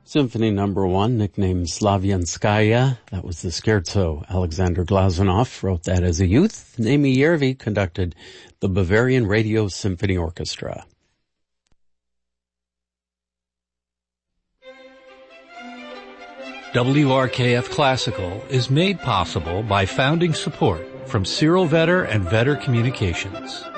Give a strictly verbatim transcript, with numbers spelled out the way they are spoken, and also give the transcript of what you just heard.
Symphony number one, nicknamed Slavianskaya. That was the scherzo. Alexander Glazunov wrote that as a youth. Naimi Järvi conducted the Bavarian Radio Symphony Orchestra. W R K F Classical is made possible by founding support from Cyril Vetter and Vetter Communications.